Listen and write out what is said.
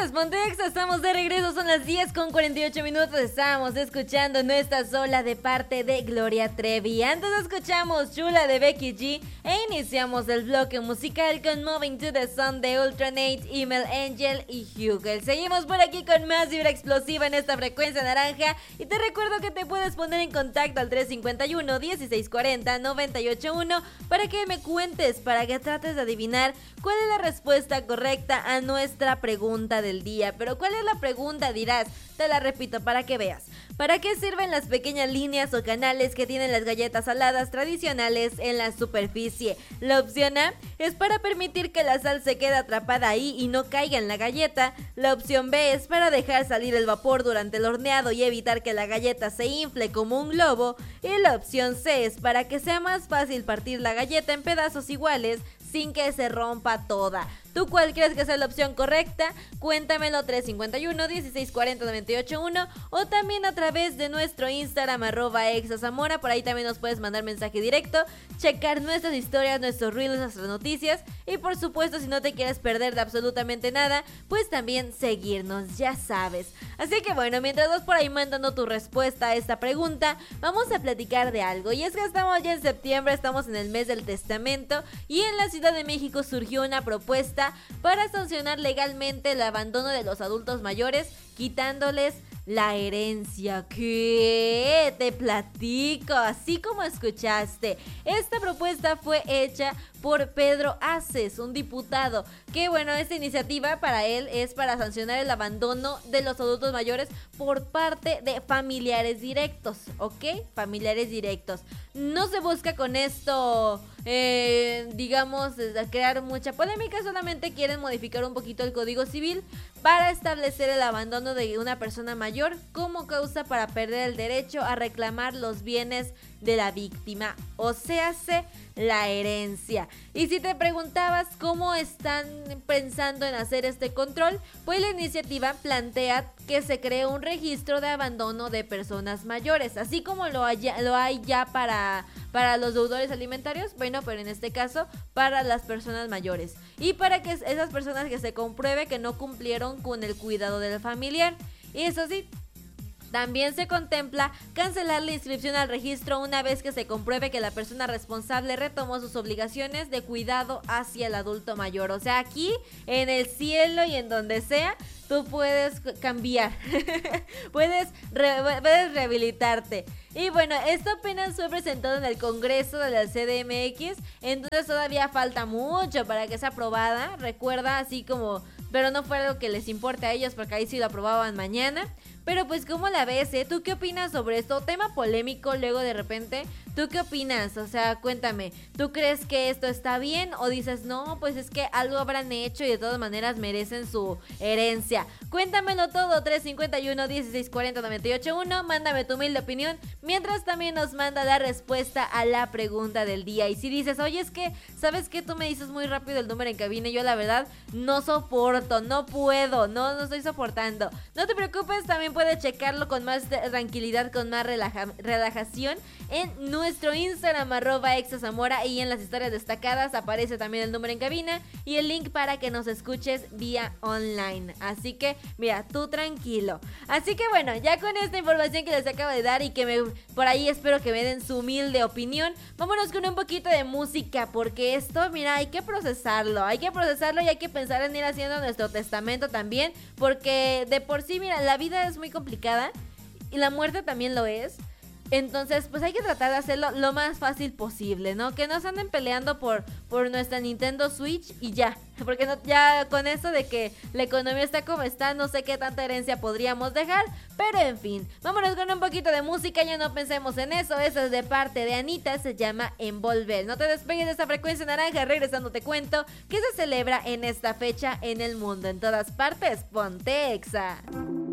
Pontex, Pontex, estamos de regreso, son las 10:48 estamos escuchando No Estás Sola de parte de Gloria Trevi. Antes escuchamos Chula de Becky G e iniciamos el bloque musical con Moving to the Sun de Ultranate, Email Angel y Hugel. Seguimos por aquí con más vibra explosiva en esta frecuencia naranja y te recuerdo que te puedes poner en contacto al 351-1640-981 para que me cuentes, para que trates de adivinar cuál es la respuesta correcta a nuestra pregunta del día. Pero ¿cuál es la pregunta? Dirás, te la repito para que veas. ¿Para qué sirven las pequeñas líneas o canales que tienen las galletas saladas tradicionales en la superficie? La opción A es para permitir que la sal se quede atrapada ahí y no caiga en la galleta. La opción B es para dejar salir el vapor durante el horneado y evitar que la galleta se infle como un globo. Y la opción C es para que sea más fácil partir la galleta en pedazos iguales sin que se rompa toda. ¿Tú cuál crees que sea la opción correcta? Cuéntamelo 351-1640-981 o también a través de nuestro Instagram @exazamora. Por ahí también nos puedes mandar mensaje directo, checar nuestras historias, nuestros reels, nuestras noticias y por supuesto si no te quieres perder de absolutamente nada, pues también seguirnos, ya sabes. Así que bueno, mientras vas por ahí mandando tu respuesta a esta pregunta, vamos a platicar de algo. Y es que estamos ya en septiembre, estamos en el mes del testamento y en la Ciudad de México surgió una propuesta para sancionar legalmente el abandono de los adultos mayores, quitándoles la herencia. ¿Qué? Te platico, así como escuchaste. Esta propuesta fue hecha por Pedro Aces, un diputado, que bueno, esta iniciativa para él es para sancionar el abandono de los adultos mayores por parte de familiares directos, ¿ok? Familiares directos. No se busca con esto, digamos, crear mucha polémica, solamente quieren modificar un poquito el Código Civil para establecer el abandono de una persona mayor como causa para perder el derecho a reclamar los bienes de la víctima, o sea, la herencia. Y si te preguntabas cómo están pensando en hacer este control, pues la iniciativa plantea que se cree un registro de abandono de personas mayores, así como lo hay ya para los deudores alimentarios, bueno, pero en este caso para las personas mayores y para que esas personas que se compruebe que no cumplieron con el cuidado del familiar. Y eso sí, también se contempla cancelar la inscripción al registro una vez que se compruebe que la persona responsable retomó sus obligaciones de cuidado hacia el adulto mayor. O sea, aquí en el cielo y en donde sea, tú puedes cambiar, puedes rehabilitarte. Y bueno, esto apenas fue presentado en el Congreso de la CDMX, entonces todavía falta mucho para que sea aprobada. Recuerda, así como, pero no fue algo que les importe a ellos porque ahí sí lo aprobaban mañana. Pero pues, ¿cómo la ves, ¿Tú qué opinas sobre esto? Tema polémico luego de repente. ¿Tú qué opinas? O sea, cuéntame. ¿Tú crees que esto está bien? ¿O dices, no, pues es que algo habrán hecho y de todas maneras merecen su herencia? Cuéntamelo todo, 351-1640-981. Mándame tu humilde opinión. Mientras también nos manda la respuesta a la pregunta del día. Y si dices, oye, es que, ¿sabes qué? Tú me dices muy rápido el número en cabina y yo la verdad no soporto, no puedo, no estoy soportando. No te preocupes, también puedes checarlo con más tranquilidad, con más relajación en nuestro Instagram @exazamora y en las historias destacadas aparece también el número en cabina y el link para que nos escuches vía online. Así que mira, tú tranquilo. Así que bueno, ya con esta información que les acabo de dar y que por ahí espero que me den su humilde opinión, vámonos con un poquito de música porque esto, mira, hay que procesarlo y hay que pensar en ir haciendo nuestro testamento también, porque de por sí, mira, la vida es muy complicada y la muerte también lo es. Entonces, pues hay que tratar de hacerlo lo más fácil posible, ¿no? Que no se anden peleando por nuestra Nintendo Switch y ya. Porque ya con eso de que la economía está como está, no sé qué tanta herencia podríamos dejar. Pero en fin, vámonos con un poquito de música, ya no pensemos en eso. Eso es de parte de Anita, se llama Envolver. No te despegues de esta frecuencia naranja, regresando te cuento que se celebra en esta fecha en el mundo. En todas partes, ponte Exa.